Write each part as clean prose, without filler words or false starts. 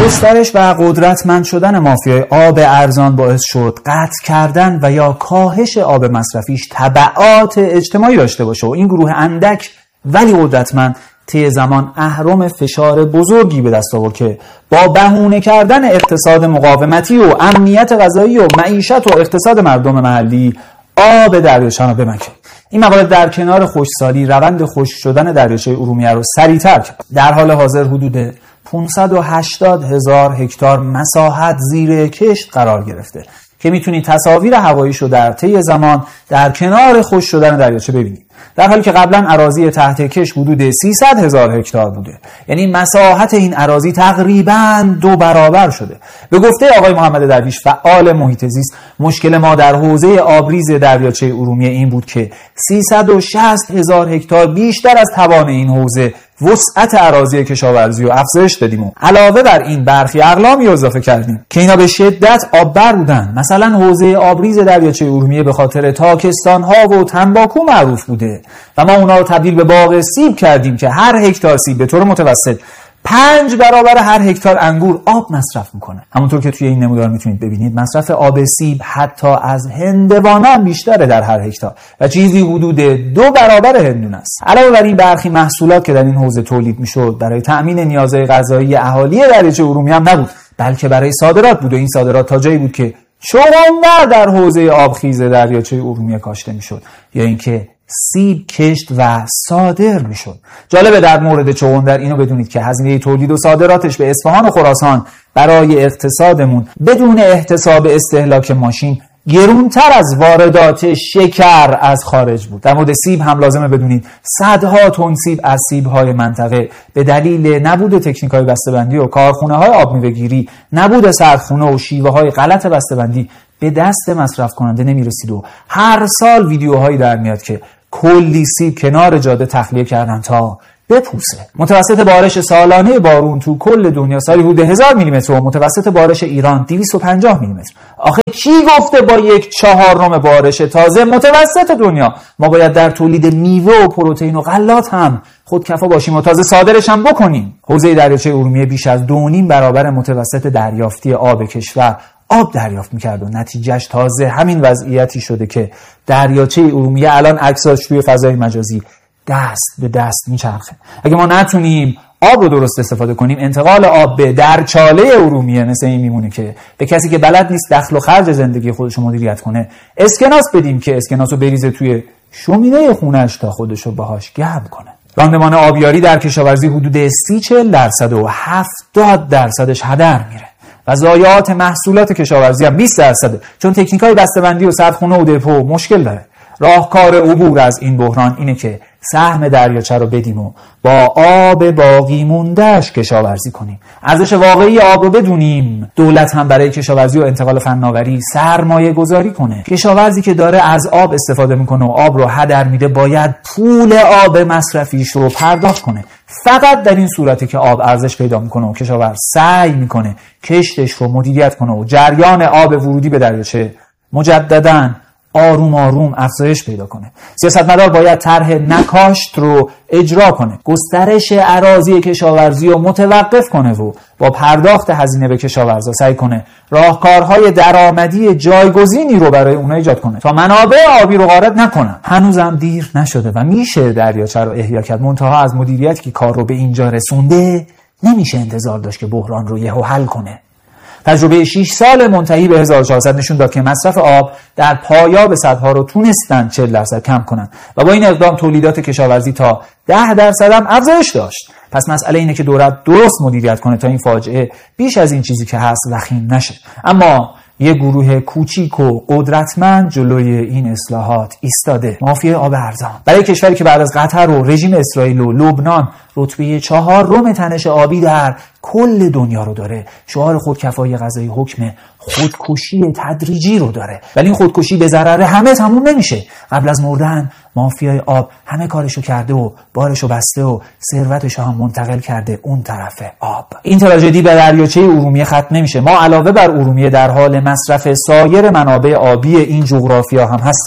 گسترش و قدرتمند شدن مافیای آب ارزان باعث شد قطع کردن و یا کاهش آب مصرفیش تبعات اجتماعی داشته باشه و این گروه اندک ولی قدرتمند طی زمان اهرم فشار بزرگی به دست آورد که با بهونه کردن اقتصاد مقاومتی و امنیت غذایی و معیشت و اقتصاد مردم محلی آب دریاچه را بمکه. این مقاله در کنار خشکسالی روند خشک شدن دریاچه ارومیه رو سریعتر کرد. در حال حاضر حدود 580,000 هکتار مساحت زیر کشت قرار گرفته که میتونید تصاویر هواییش رو در طی زمان در کنار خشک شدن دریاچه ببینید، در حالی که قبلا اراضی تحت کشت حدود 300,000 هکتار بوده. یعنی مساحت این اراضی تقریباً 2 برابر شده. به گفته آقای محمد درویش فعال محیط زیست، مشکل ما در حوزه آبریز دریاچه ارومیه این بود که 360,000 هکتار بیشتر از توان این حوزه وسعت اراضی کشاورزی رو افزایش دادیم و علاوه بر این برخی اقلامی اضافه کردیم که اینا به شدت آببر بودن. مثلا حوزه آبریز دریاچه ارومیه به خاطر تاکستان‌ها و تنباکو معروف بوده و ما اونا رو تبدیل به باغ سیب کردیم که هر هکتار سیب به طور متوسط 5 برابر هر هکتار انگور آب مصرف میکنه. همونطور که توی این نمودار میتونید ببینید مصرف آب سیب حتی از هندوانه هم بیشتره در هر هکتار و چیزی حدود 2 برابر هندونه است. علاوه بر این برخی محصولات که در این حوزه تولید میشد برای تأمین نیازهای غذایی اهالی دریاچه ارومیه هم نبود، بلکه برای صادرات بود و این صادرات تا جایی بود که چغندر در حوزه آبخیز دریاچه ارومیه کاشته میشد یا اینکه سیب کشت و صادر میشد. جالبه در مورد چغندر اینو بدونید که هزینه تولید و صادراتش به اصفهان و خراسان برای اقتصادمون بدون احتساب استهلاک ماشین گرونتر از واردات شکر از خارج بود. در مورد سیب هم لازمه بدونید صدها تن سیب از سیب‌های منطقه به دلیل نبود تکنیک‌های بسته‌بندی و کارخونه‌های آب میوه‌گیری، نبود سردخونه و شیوه‌های غلط بسته‌بندی به دست مصرف کننده نمیرسید و هر سال ویدیوهایی در میاد که کلی سیب کنار جاده تخلیه کردن تا بپوسه. متوسط بارش سالانه بارون تو کل دنیا سالی حدود 1000 میلیمتر و متوسط بارش ایران 250 میلیمتر. آخه کی گفته با 1/4 بارش تازه متوسط دنیا ما باید در تولید میوه و پروتئین و غلات هم خودکفا باشیم و تازه صادرش هم بکنیم؟ حوزه دریاچه ارومیه بیش از 2.5 برابر متوسط دریافتی آب کشور آب دریافت میکرد و نتیجهش تازه همین وضعیتی شده که دریاچه ارومیه الان عکساش توی فضای مجازی دست به دست میچرخه. اگه ما نتونیم آب رو درست استفاده کنیم، انتقال آب به درچاله ارومیه مثل این میمونه که به کسی که بلد نیست دخل و خرج زندگی خودش رو مدیریت کنه اسکناس بدیم که اسکناس رو بریزه توی شومینه خونه‌اش تا خودش رو باهاش گرم کنه. راندمان آبیاری در کشاورزی حدود 30-40% و 70% هدر میره و ضایعات محصولات کشاورزی هم 20%، چون تکنیک‌های بسته‌بندی و سردخونه و دپو مشکل داره. راهکار عبور از این بحران اینه که سهم دریاچه رو بدیم و با آب باقی مونده‌اش کشاورزی کنیم. ارزش واقعی آب رو بدونیم. دولت هم برای کشاورزی و انتقال فناوری سرمایه گذاری کنه. کشاورزی که داره از آب استفاده میکنه و آب رو هدر میده باید پول آب مصرفیش رو پرداخت کنه. فقط در این صورته که آب ارزش پیدا میکنه و کشاورز سعی میکنه کشتش رو مدیریت کنه و جریان آب ورودی به دریاچه مجدداً آروم آروم افزایش پیدا کنه. سیاستمدار باید طرح نکاشت رو اجرا کنه، گسترش اراضی کشاورزی رو متوقف کنه و با پرداخت هزینه به کشاورزا سعی کنه راهکارهای درآمدی جایگزینی رو برای اونها ایجاد کنه تا منابع آبی رو غارت نکنن. هنوزم دیر نشده و میشه دریاچه رو احیا کرد، منتها از مدیریتی که کار رو به اینجا رسونده نمیشه انتظار داشت که بحران رو یهو حل کنه. تجربه 6 سال منتهی به 1400 نشون داد که مصرف آب در پایاب سدها رو تونستن 40% کم کنن و با این اقدام تولیدات کشاورزی تا 10% هم افزایش داشت. پس مسئله اینه که دولت درست مدیریت کنه تا این فاجعه بیش از این چیزی که هست وخیم نشه. اما یه گروه کوچیک و قدرتمند جلوی این اصلاحات ایستاده. مافیای آب ارزان. برای کشوری که بعد از قطر و رژیم اسرائیل و لبنان رتبه 4 تنش آبی در کل دنیا رو داره، شعار خودکفایی غذایی حکم خودکشی تدریجی رو داره. ولی این خودکشی به ضرر همه تموم نمیشه. قبل از مردن مافیای آب همه کارشو کرده و بارشو بسته و ثروتشو هم منتقل کرده اون طرف آب. این تراژدی به دریاچه ارومیه ختم نمیشه. ما علاوه بر ارومیه در حال مصرف سایر منابع آبی این جغرافیا هم هستیم.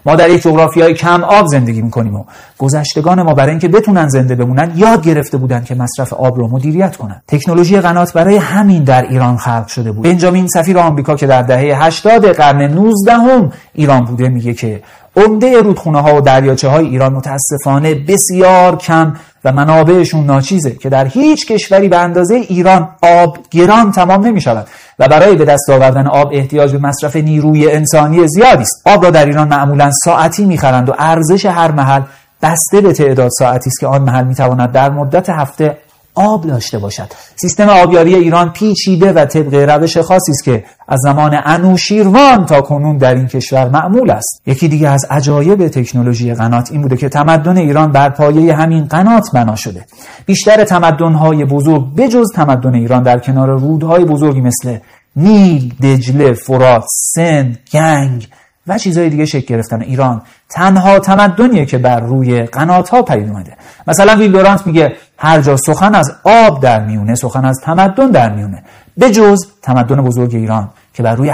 ما در یک جغرافیای کم آب زندگی میکنیم و گذشتگان ما برای اینکه بتونن زنده بمونن یاد گرفته بودن که مصرف آب رو مدیریت کنن. تکنولوژی قنات برای همین در ایران خلق شده بود. بنجامین سفیر آمریکا که در دهه 80 قرن 19 ایران بوده میگه که عمده رودخونه‌ها و دریاچه‌های ایران متاسفانه بسیار کم و منابعشون ناچیزه که در هیچ کشوری به اندازه ایران آب گران تمام نمی‌شود و برای به دست آوردن آب احتیاج به مصرف نیروی انسانی زیادی است. آب را در ایران معمولاً ساعتی می‌خرند و ارزش هر محل بسته به تعداد ساعتی است که آن محل می‌تواند در مدت هفته آب داشته باشد. سیستم آبیاری ایران پیچیده و طبق روش خاصی است که از زمان انوشیروان تا کنون در این کشور معمول است. یکی دیگه از عجایب تکنولوژی قنات این بوده که تمدن ایران بر پایه همین قنات بنا شده. بیشتر تمدن‌های بزرگ بجز تمدن ایران در کنار رودهای بزرگی مثل نیل، دجله، فرات، سند، گنگ و چیزهای دیگه شکل گرفتن. ایران تنها تمدنیه که بر روی قنات‌ها پدید اومده. مثلا ویل دورانت میگه هر جا سخن از آب در میونه سخن از تمدن در میونه، به جز تمدن بزرگ ایران که بر روی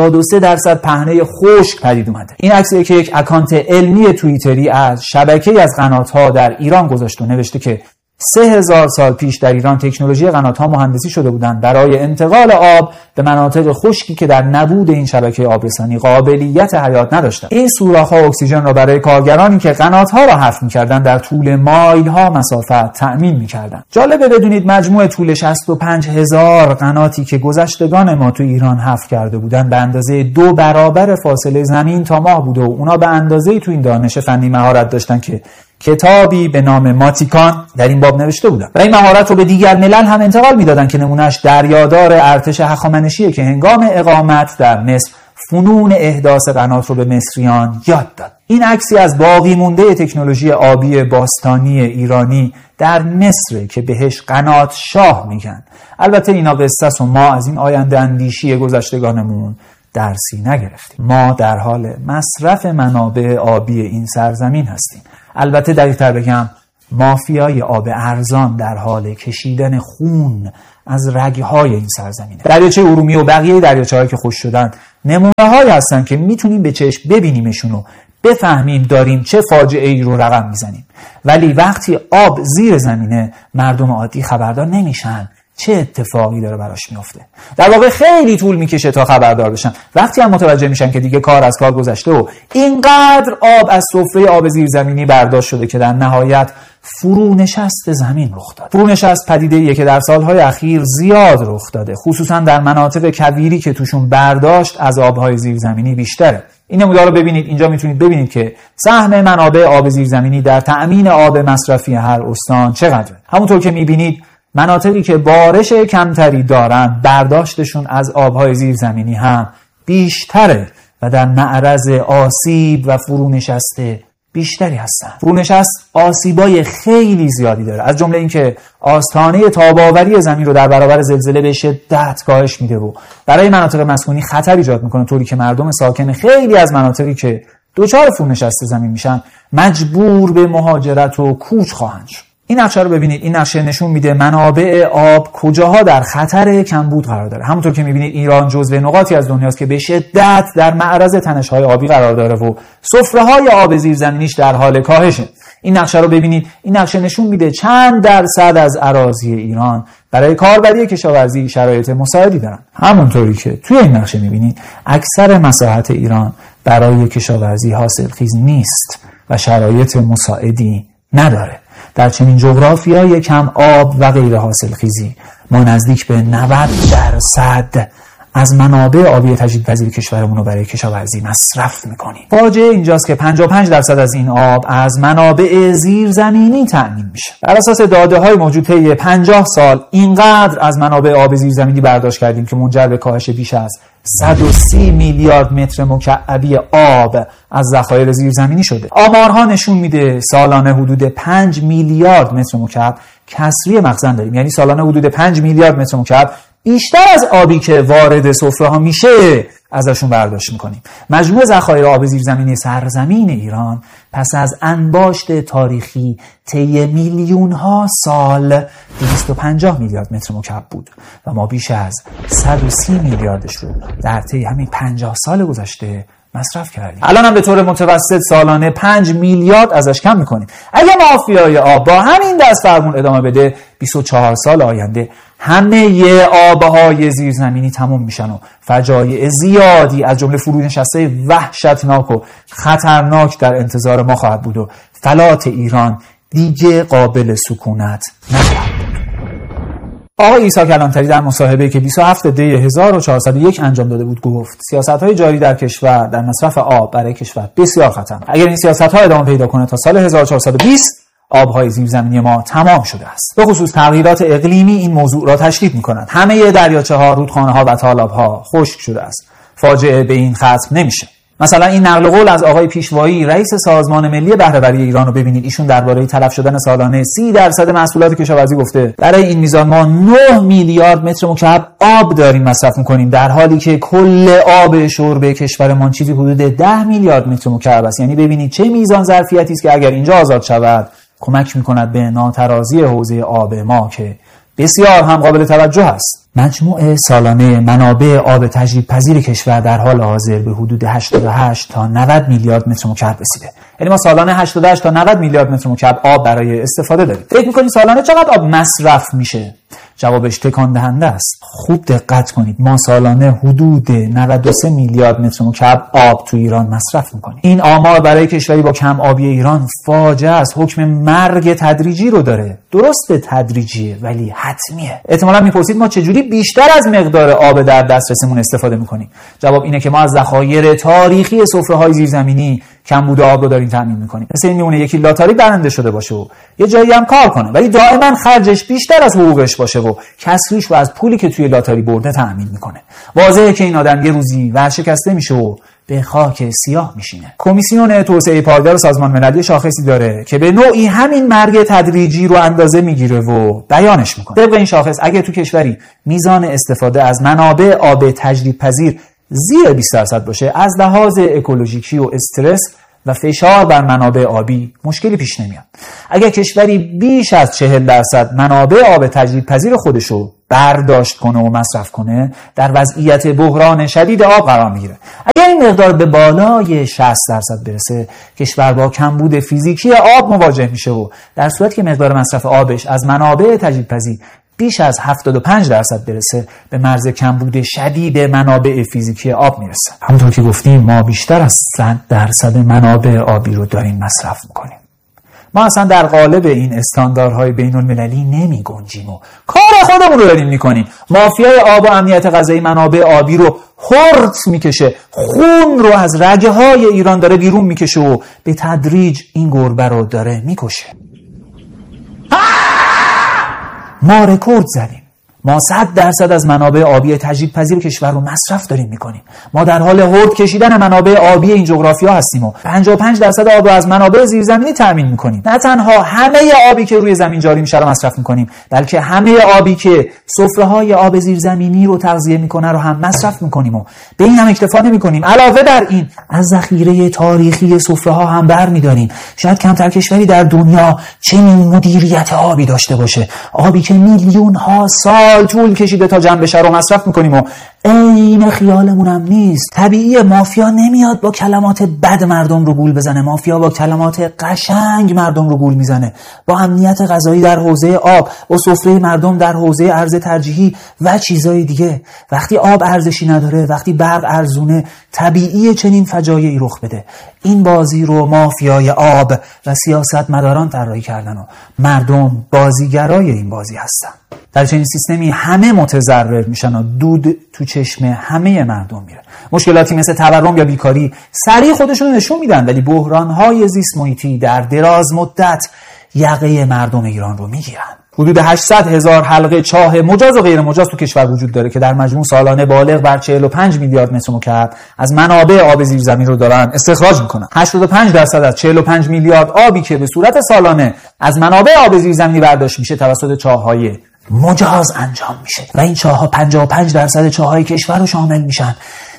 83% پهنه خشک پدید اومده. این عکسی که یک اکانت علمی توییتری از شبکه‌ای از قنات‌ها در ایران گذاشته و نوشته که 3000 سال پیش در ایران تکنولوژی قنات‌ها مهندسی شده بودند برای انتقال آب به مناطق خشکی که در نبود این شبکه آبرسانی قابلیت حیات نداشتند. این سوراخ‌ها اکسیژن را برای کارگرانی که قنات‌ها را حفر می‌کردند در طول مایل‌ها مسافت تأمین می‌کردند. جالبه بدونید مجموع طول 65000 قناتی که گذشتگان ما تو ایران حفر کرده بودند به اندازه 2 برابر فاصله زمین تا ماه بوده و اونا به اندازه‌ای تو این دانش فنی مهارت داشتن که کتابی به نام ماتیکان در این باب نوشته بودن و این مهارت رو به دیگر ملل هم انتقال میدادن که نمونهش دریادار ارتش هخامنشیه که هنگام اقامت در مصر فنون احداث قنات رو به مصریان یاد داد. این عکسی از باقی مونده تکنولوژی آبی باستانی ایرانی در مصر که بهش قنات شاه میگن. البته اینا قصه است و ما از این آینده اندیشی گذشتگانمون درسی نگرفتیم. ما در حال مصرف منابع آبی این سرزمین هستیم. البته دقیق‌تر بگم مافیای آب ارزان در حال کشیدن خون از رگ‌های این سرزمینه. دریاچه ارومیه و بقیه دریاچه‌هایی که خشک شدن نمونه‌هایی هستن که میتونیم به چشم ببینیمشون و بفهمیم داریم چه فاجعه‌ای رو رقم میزنیم. ولی وقتی آب زیر زمینه مردم عادی خبردار نمیشن چه اتفاقی داره براش میفته. در واقع خیلی طول میکشه تا خبردار بشن. وقتی هم متوجه میشن که دیگه کار از کار گذشته و اینقدر آب از سفره آب زیرزمینی برداشت شده که در نهایت فرونشست زمین رخ داد. فرونشست پدیده‌ایه که در سالهای اخیر زیاد رخ داده، خصوصا در مناطق کویری که توشون برداشت از آبهای زیرزمینی بیشتره. این نمودار رو ببینید. اینجا میتونید ببینید که سهم منابع آب زیرزمینی در تأمین آب مصرفی هر استان چقدره. همونطور که میبینید مناطقی که بارش کمتری دارن برداشتشون از آبهای زیرزمینی هم بیشتره و در معرض آسیب و فرونشست بیشتری هستن. فرونشست آسیبای خیلی زیادی داره، از جمله اینکه آستانه تاب‌آوری زمین رو در برابر زلزله به شدت کاهش میده و برای مناطق مسکونی خطر ایجاد میکنه، طوری که مردم ساکن خیلی از مناطقی که دچار فرونشست زمین میشن مجبور به مهاجرت و کوچ خواهند شد. این نقشه رو ببینید. این نقشه نشون میده منابع آب کجاها در خطر کمبود قرار داره. همونطور که میبینید ایران جزو نقاطی از دنیاست که به شدت در معرض تنش‌های آبی قرار داره و سفره‌های آب زیرزمینیش در حال کاهشه. این نقشه رو ببینید. این نقشه نشون میده چند درصد از اراضی ایران برای کاربری کشاورزی شرایط مساعدی دارن. همونطوری که توی این نقشه میبینید اکثر مساحت ایران برای کشاورزی حاصلخیز نیست و شرایط مساعدی نداره. در چنین جغرافیای کم آب و غیر حاصلخیزی ما نزدیک به 90% از منابع آبی تجدیدپذیر کشورمون رو برای کشاورزی مصرف میکنیم. فاجعه اینجاست که 55% از این آب از منابع زیرزمینی تأمین میشه. بر اساس داده‌های موجود طی 50 سال اینقدر از منابع آب زیرزمینی برداشت کردیم که منجر به کاهش بیش از 130 میلیارد متر مکعبی آب از ذخایر زیرزمینی شده. آمارها نشون میده سالانه حدود 5 میلیارد متر مکعب کسری مخزن داریم. یعنی سالانه حدود 5 میلیارد متر مکعب بیشتر از آبی که وارد سفره‌ها میشه ازشون برداشت میکنیم. مجموع ذخایر آب زیرزمینی سرزمین ایران پس از انباشت تاریخی طی میلیون‌ها سال 250 میلیارد متر مکعب بود و ما بیش از 130 میلیاردش رو در طی همین 50 سال گذشته مصرف کردیم. الان هم به طور متوسط سالانه 5 میلیارد ازش کم میکنیم. اگه مافیای آب با همین دست فرمون ادامه بده 24 سال آینده همه آبهای زیرزمینی تموم میشن و فجایع زیادی از جمله فرونشسته وحشتناک و خطرناک در انتظار ما خواهد بود و فلات ایران دیگه قابل سکونت نخواهد. آقای عیسی کلانتری در مصاحبه‌ای که 27 دی 1401 انجام داده بود گفت سیاست‌های جاری در کشور در مصرف آب برای کشور بسیار خطرناک. اگر این سیاست‌ها ادامه پیدا کنه تا سال 1420 آب‌های زیرزمینی ما تمام شده است. به خصوص تغییرات اقلیمی این موضوع را تشدید می‌کند. همه دریاچه‌ها، رودخانه‌ها و تالاب‌ها خشک شده است. فاجعه به این ختم نمیشه. مثلا این نقل قول از آقای پیشوایی رئیس سازمان ملی بهره‌وری ایران رو ببینید. ایشون درباره تلف شدن سالانه 30% محصولات کشاورزی گفته برای این میزان ما 9 میلیارد متر مکعب آب داریم مصرف می‌کنیم، در حالی که کل آب شرب کشورمان چیزی حدود 10 میلیارد متر مکعب است. یعنی ببینید چه میزان ظرفیتی است که اگر اینجا آزاد شود کمک می‌کند به ناترازی حوزه آب ما که بسیار هم قابل توجه است. مجموع سالانه منابع آب تجدید پذیر کشور در حال حاضر به حدود 88 تا 90 میلیارد متر مکعب رسیده. یعنی ما سالانه 88 تا 90 میلیارد متر مکعب آب برای استفاده داریم. فکر می‌کنید سالانه چقدر آب مصرف میشه؟ جوابش تکان دهنده است. خوب دقت کنید. ما سالانه حدود 93 میلیارد متر مکعب آب تو ایران مصرف می‌کنیم. این آمار برای کشوری با کم آبی ایران فاجعه است. حکم مرگ تدریجی رو داره. درسته تدریجیه ولی حتمیه. احتمالاً می‌پرسید ما چجوری بیشتر از مقدار آب در دسترسمون استفاده می‌کنیم؟ جواب اینه که ما از ذخایر تاریخی سفره‌های زیرزمینی کمبود آب رو داریم تامین می‌کنیم. مثل این میمونه یکی لاتاری برنده شده باشه و یه جایی هم کار کنه ولی دائما خرجش بیشتر از حقوقش باشه و کسریش رو از پولی که توی لاتاری برده تامین می‌کنه. واضحه که این آدم یه روزی ورشکسته میشه و به خاک سیاه میشینه. کمیسیون توسعه پایدار سازمان ملل شاخصی داره که به نوعی همین مرگ تدریجی رو اندازه میگیره و بیانش میکنه. طبق این شاخص اگه تو کشوری میزان استفاده از منابع آب تجدیدپذیر زیر 20% باشه از لحاظ اکولوژیکی و استرس و فشار بر منابع آبی مشکلی پیش نمیاد. اگر کشوری بیش از 40% منابع آب تجدیدپذیر خودشو برداشت کنه و مصرف کنه در وضعیت بحران شدید آب قرار میگیره. اگر این مقدار به بالای 60% برسه کشور با کمبود فیزیکی آب مواجه میشه و در صورتی که مقدار مصرف آبش از منابع تجدیدپذیر بیش از 75% برسه به مرز کمبود شدید منابع فیزیکی آب میرسه. همونطور که گفتیم ما بیشتر از 100% منابع آبی رو داریم مصرف میکنیم. ما اصلا در قالب این استانداردهای بین المللی نمی گنجیم و کار خودمون رو داریم میکنیم. مافیای آب و امنیت غذایی منابع آبی رو هرت میکشه، خون رو از رگه های ایران داره بیرون میکشه و به تدریج این گربه رو داره میکشه. ما رکورد زدیم. ما 100% از منابع آبی تجدیدپذیر کشور رو مصرف داریم میکنیم. ما در حال هرد کشیدن منابع آبی این جغرافیا هستیم و 55% آب رو از منابع زیرزمینی تامین میکنیم. نه تنها همه آبی که روی زمین جاری میشه رو مصرف میکنیم بلکه همه آبی که سفره‌های آب زیرزمینی رو تغذیه میکنه رو هم مصرف میکنیم و به این هم اکتفا نمیکنیم. علاوه بر این از ذخیره تاریخی سفره‌ها هم برمی‌داریم. شاید کمتر کشوری در دنیا چنین مدیریت آبی داشته باشه. آبی که میلیون ها سال طول کشیده تا جمع بشه رو مصرف میکنیم و عین خیالمون هم نیست. طبیعیه مافیا نمیاد با کلمات بد مردم رو گول بزنه. مافیا با کلمات قشنگ مردم رو گول میزنه. با امنیت غذایی در حوزه آب، با سفره مردم در حوزه ارز ترجیحی و چیزای دیگه. وقتی آب ارزشی نداره، وقتی برق ارزونه، طبیعیه چنین فجایعی رخ بده. این بازی رو مافیای آب و سیاستمداران طراحی کردن و مردم بازیگرای این بازی هستن. در چنین سیستمی همه متضرر میشن و دود تو چشم همه مردم میره. مشکلاتی مثل تورم یا بیکاری سریع خودشون نشون میدن ولی بحران‌های زیست محیطی در دراز مدت یقه مردم ایران رو میگیرن. حدود 800,000 حلقه چاه مجاز و غیر مجاز تو کشور وجود داره که در مجموع سالانه بالغ بر 45 میلیارد متر مکعب از منابع آب زیرزمین رو دارن استخراج میکنن. 85% از 45 میلیارد آبی که به صورت سالانه از منابع آب زیرزمینی برداشت میشه توسط چاه‌های مجاز انجام میشه و این چاه‌ها 55% چاه‌های کشور رو شامل میشن.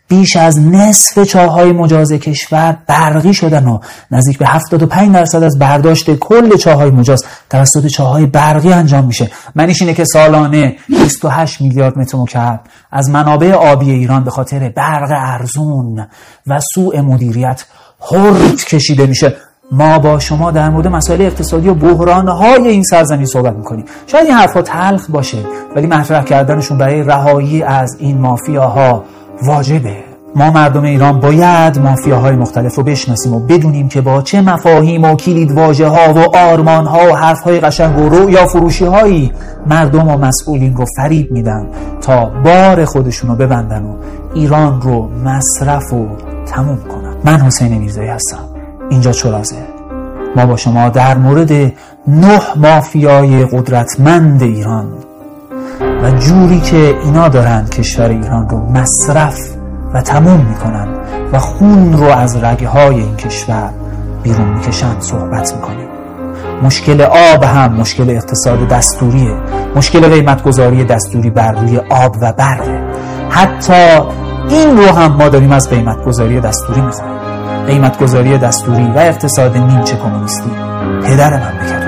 بیش از نصف چاه‌های مجاز کشور برقی شدن و نزدیک به 75% از برداشت کل چاه‌های مجاز توسط چاه‌های برقی انجام میشه. معنیش اینه که سالانه 28 میلیارد متر مکعب از منابع آبی ایران به خاطر برق ارزون و سوء مدیریت هرد کشیده میشه. ما با شما در مورد مسائل اقتصادی و بحران‌های این سرزمین صحبت می‌کنیم. شاید این حرفا تلخ باشه، ولی مطرح کردنشون برای رهایی از این مافیاها واجبه. ما مردم ایران باید مافیاهای مختلف رو بشناسیم و بدونیم که با چه مفاهیم و کلیدواژه‌ها و آرمان‌ها و حرف‌های قشنگ و رؤیا فروشی‌هایی مردم و مسئولین رو فریب میدن تا بار خودشون رو ببندن و ایران رو مصرف و تموم کنن. من حسین میرزایی هستم. اینجا چرازه. ما با شما در مورد 9 مافیای قدرتمند ایران و جوری که اینا دارن کشور ایران رو مصرف و تموم میکنن و خون رو از رگهای این کشور بیرون میکشن صحبت میکنیم. مشکل آب هم مشکل اقتصاد دستوریه، مشکل قیمتگذاری دستوری بر روی آب و برق. حتی این رو هم ما داریم از قیمتگذاری دستوری میخوایم. قیمتگذاری دستوری و اقتصاد نیمچه کمونیستی پدر مملکت